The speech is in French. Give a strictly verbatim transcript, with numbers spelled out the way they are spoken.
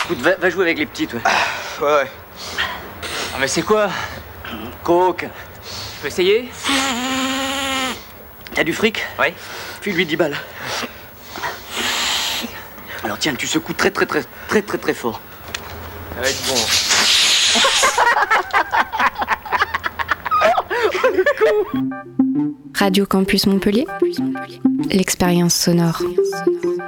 Écoute, va, va jouer avec les petits, toi. Ah, ouais, ouais. Ah, mais c'est quoi? Coke. Je peux essayer? T'as du fric? Ouais. File-lui dix balles. Alors tiens, tu secoues très très très très très très fort. Ça va être bon. Radio Campus Montpellier, l'expérience sonore.